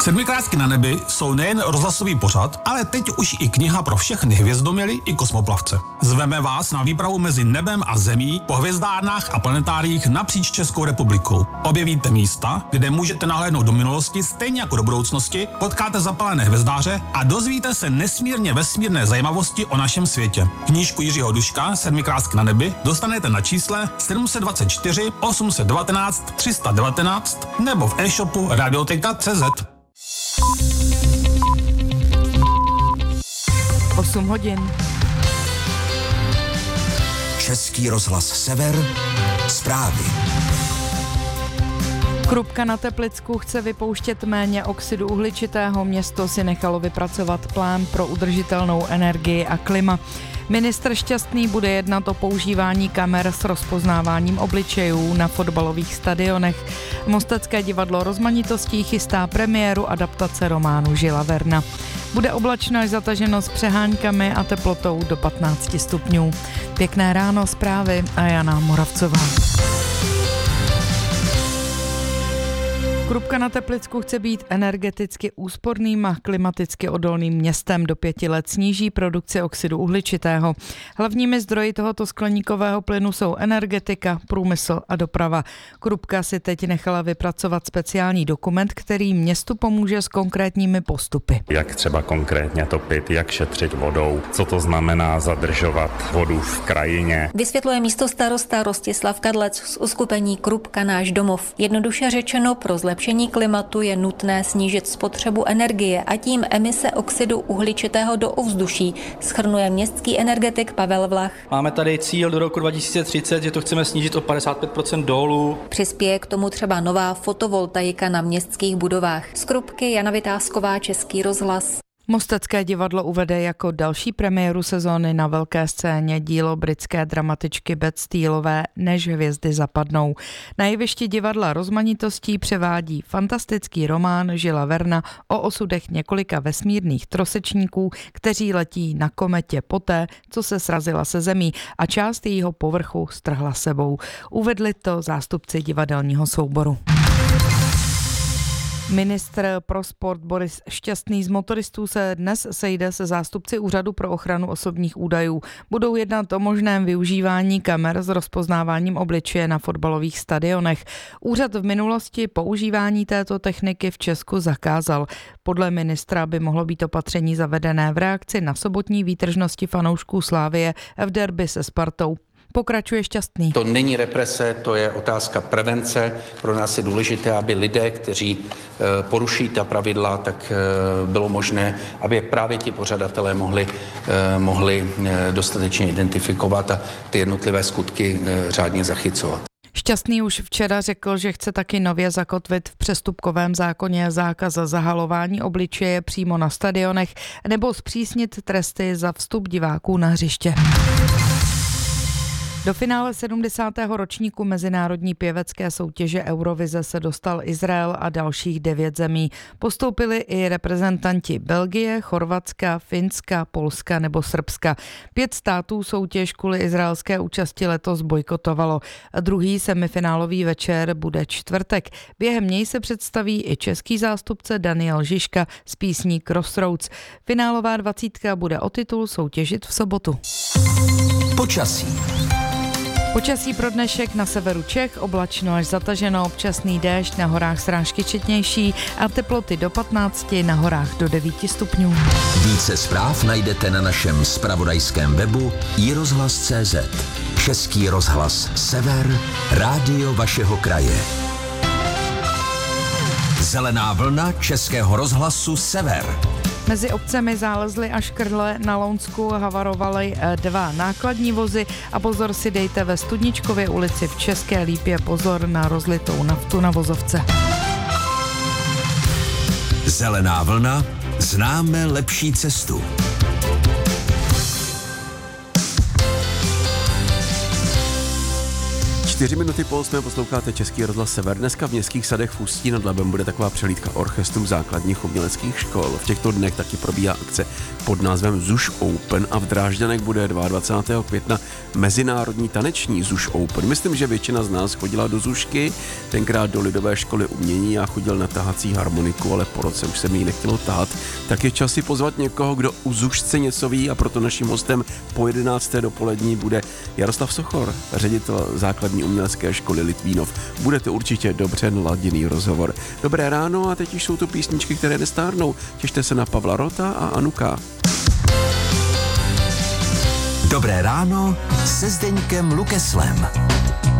Sedmikrásky na nebi jsou nejen rozhlasový pořad, ale teď už i kniha pro všechny hvězdoměly i kosmoplavce. Zveme vás na výpravu mezi nebem a zemí po hvězdárnách a planetáriích napříč Českou republikou. Objevíte místa, kde můžete nahlédnout do minulosti stejně jako do budoucnosti, potkáte zapalené hvězdáře a dozvíte se nesmírně vesmírné zajímavosti o našem světě. Knížku Jiřího Duška Sedmikrásky na nebi dostanete na čísle 724 819 319 nebo v e-shopu Radioteka.cz. 8 hodin. Český rozhlas Sever, zprávy. Krupka na Teplicku chce vypouštět méně oxidu uhličitého. Město si nechalo vypracovat plán pro udržitelnou energii a klima. Ministr Šťastný bude jednat o používání kamer s rozpoznáváním obličejů na fotbalových stadionech. Mostecké divadlo Rozmanitostí chystá premiéru adaptace románu Žila Verna. Bude oblačno až zataženo s přeháňkami a teplotou do 15 stupňů. Pěkné ráno, zprávy a Jana Moravcová. Krupka na Teplicku chce být energeticky úsporným a klimaticky odolným městem. Do 5 let sníží produkci oxidu uhličitého. Hlavními zdroji tohoto skleníkového plynu jsou energetika, průmysl a doprava. Krupka si teď nechala vypracovat speciální dokument, který městu pomůže s konkrétními postupy. Jak třeba konkrétně topit, jak šetřit vodou, co to znamená zadržovat vodu v krajině. Vysvětluje místostarosta Rostislav Kadlec z uskupení Krupka náš domov. Jednoduše řečeno, pro zlepšení klimatu je nutné snížit spotřebu energie a tím emise oxidu uhličitého do ovzduší, shrnuje městský energetik Pavel Vlach. Máme tady cíl do roku 2030, že to chceme snížit o 55% dolů. Přispěje k tomu třeba nová fotovoltaika na městských budovách. Z Krupky Jana Vytázková, Český rozhlas. Mostecké divadlo uvede jako další premiéru sezóny na velké scéně dílo britské dramatičky Beth Steelové Než hvězdy zapadnou. Na jevišti divadla Rozmanitostí převádí fantastický román Žila Verna o osudech několika vesmírných trosečníků, kteří letí na kometě poté, co se srazila se zemí a část jejího povrchu strhla sebou. Uvedli to zástupci divadelního souboru. Ministr pro sport Boris Šťastný z motoristů se dnes sejde se zástupci Úřadu pro ochranu osobních údajů. Budou jednat o možném využívání kamer s rozpoznáváním obličeje na fotbalových stadionech. Úřad v minulosti používání této techniky v Česku zakázal. Podle ministra by mohlo být opatření zavedené v reakci na sobotní výtržnosti fanoušků Slavie v derby se Spartou. Pokračuje Šťastný. To není represe, to je otázka prevence. Pro nás je důležité, aby lidé, kteří poruší ta pravidla, tak bylo možné, aby právě ti pořadatelé mohli dostatečně identifikovat a ty jednotlivé skutky řádně zachycovat. Šťastný už včera řekl, že chce taky nově zakotvit v přestupkovém zákoně zákaz zahalování obličeje přímo na stadionech nebo zpřísnit tresty za vstup diváků na hřiště. Do finále 70. ročníku mezinárodní pěvecké soutěže Eurovize se dostal Izrael a dalších 9 zemí. Postoupili i reprezentanti Belgie, Chorvatska, Finska, Polska nebo Srbska. 5 států soutěž kvůli izraelské účasti letos bojkotovalo. Druhý semifinálový večer bude čtvrtek. Během něj se představí i český zástupce Daniel Žižka s písní Crossroads. Finálová 20 bude o titul soutěžit v sobotu. Počasí. Počasí pro dnešek: na severu Čech oblačno až zataženo, občasný déšť, na horách srážky četnější a teploty do 15, na horách do 9 stupňů. Více zpráv najdete na našem zpravodajském webu iRozhlas.cz. Český rozhlas Sever, rádio vašeho kraje. Zelená vlna Českého rozhlasu Sever. Mezi obcemi Zálezly a Škrle na Lounsku havarovaly 2 nákladní vozy a pozor si dejte ve Studničkově ulici v České Lípě, pozor na rozlitou naftu na vozovce. Zelená vlna, známe lepší cestu. 4 minuty po 8 posloucháte Český rozhlas Sever. Dneska v Městských sadech v Ústí nad Labem bude taková přehlídka orchestrů základních uměleckých škol. V těchto dnech taky probíhá akce pod názvem ZUŠ Open a v Drážďanech bude 22. května mezinárodní taneční ZUŠ Open. Myslím, že většina z nás chodila do ZUŠky, tenkrát do Lidové školy umění a chodil na tahací harmoniku, ale po roce už se mi ji nechtělo tahat. Tak je čas si pozvat někoho, kdo u ZUŠce něco ví, a proto naším hostem po 11. dopolední bude Jaroslav Sochor, ředitel základní umělecké školy Litvínov. Bude to určitě dobře naladěný rozhovor. Dobré ráno a teď už jsou tu písničky, které nestárnou. Těšte se na Pavla Rota a Anuka. Dobré ráno se Zdeňkem Lukeslem.